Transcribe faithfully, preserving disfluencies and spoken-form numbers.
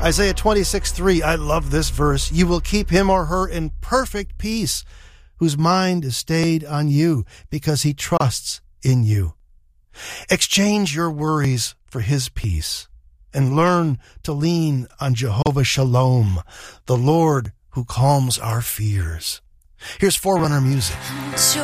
Isaiah twenty-six three, I love this verse. You will keep him or her in perfect peace, whose mind is stayed on you, because he trusts in you. Exchange your worries for his peace, and learn to lean on Jehovah Shalom, the Lord who calms our fears. Here's Forerunner music.